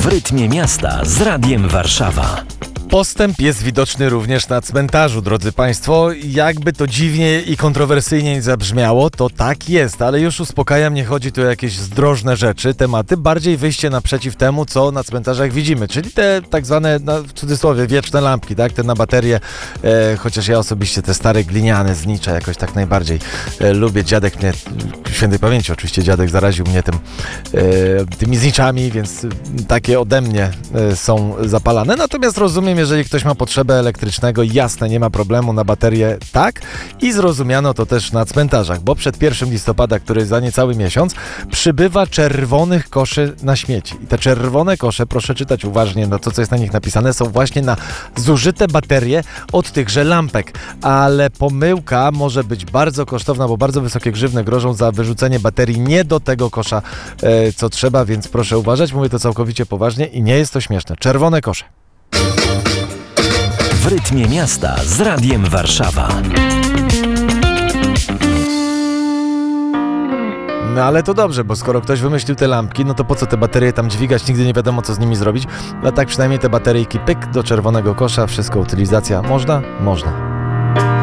rytmie miasta z Radiem Warszawa. Postęp jest widoczny również na cmentarzu, drodzy Państwo. Jakby to dziwnie i kontrowersyjnie nie zabrzmiało, to tak jest, ale już uspokajam, nie chodzi tu o jakieś zdrożne rzeczy, tematy, bardziej wyjście naprzeciw temu, co na cmentarzach widzimy, czyli te tak zwane, w cudzysłowie, wieczne lampki, tak, te na baterie, chociaż ja osobiście te stare gliniane, znicze jakoś tak najbardziej lubię. Dziadek mnie, świętej pamięci oczywiście, dziadek zaraził mnie tymi zniczami, więc takie ode mnie są zapalane, natomiast rozumiem, jeżeli ktoś ma potrzebę elektrycznego, jasne, nie ma problemu, na baterię tak, i zrozumiano to też na cmentarzach, bo przed 1 listopada, który za niecały miesiąc, przybywa czerwonych koszy na śmieci. I te czerwone kosze, proszę czytać uważnie na to, co jest na nich napisane, są właśnie na zużyte baterie od tychże lampek, ale pomyłka może być bardzo kosztowna, bo bardzo wysokie grzywny grożą za wyrzucenie baterii nie do tego kosza, co trzeba, więc proszę uważać, mówię to całkowicie poważnie i nie jest to śmieszne. Czerwone kosze. W rytmie miasta z Radiem Warszawa. No ale to dobrze, bo skoro ktoś wymyślił te lampki, no to po co te baterie tam dźwigać, nigdy nie wiadomo, co z nimi zrobić. A tak przynajmniej te bateryjki pyk do czerwonego kosza, wszystko utylizacja. Można? Można.